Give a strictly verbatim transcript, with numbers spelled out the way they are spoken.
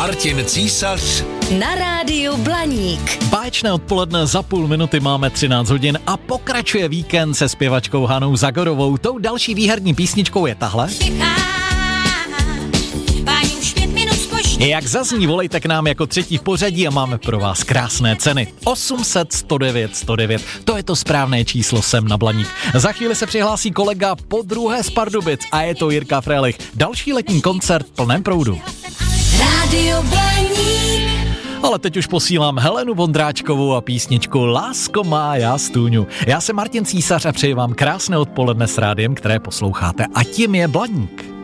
Martin Císař na rádiu Blaník. Báječné odpoledne, za půl minuty máme třináct hodin a pokračuje víkend se zpěvačkou Hanou Zagorovou. Tou další výherní písničkou je tahle. Jak zazní, volejte k nám jako třetí v pořadí a máme pro vás krásné ceny. osm set sto devět sto devět, to je to správné číslo sem na Blaník. Za chvíli se přihlásí kolega po druhé z Pardubic a je to Jirka Frélich. Další letní koncert v plném proudu. Rádio Blaník. Ale teď už posílám Helenu Vondráčkovou a písničku Lásko má, já stůňu. Já jsem Martin Císař a přeji vám krásné odpoledne s rádiem, které posloucháte, a tím je Blaník.